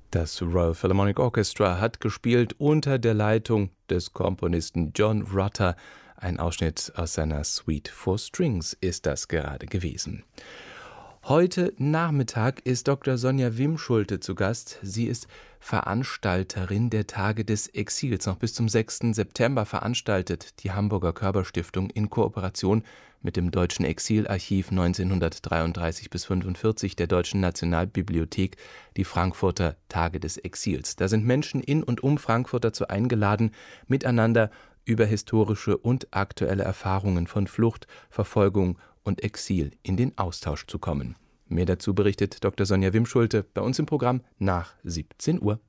Das Royal Philharmonic Orchestra hat gespielt unter der Leitung des Komponisten John Rutter. Ein Ausschnitt aus seiner Suite for Strings ist das gerade gewesen. Heute Nachmittag ist Dr. Sonja Wimschulte zu Gast. Sie ist Veranstalterin der Tage des Exils. Noch bis zum 6. September veranstaltet die Hamburger Körperstiftung in Kooperation mit dem Deutschen Exilarchiv 1933 bis 1945 der Deutschen Nationalbibliothek die Frankfurter Tage des Exils. Da sind Menschen in und um Frankfurt dazu eingeladen, miteinander über historische und aktuelle Erfahrungen von Flucht, Verfolgung und Exil in den Austausch zu kommen. Mehr dazu berichtet Dr. Sonja Wimschulte bei uns im Programm nach 17 Uhr.